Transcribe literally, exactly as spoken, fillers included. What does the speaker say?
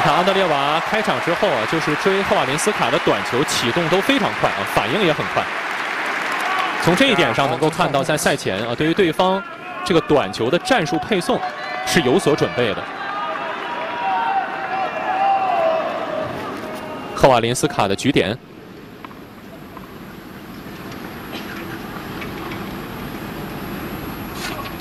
看安德烈娃开场之后啊，就是追赫瓦林斯卡的短球启动都非常快啊，反应也很快。从这一点上能够看到，在赛前啊，对于对方这个短球的战术配送是有所准备的。赫瓦林斯卡的举点。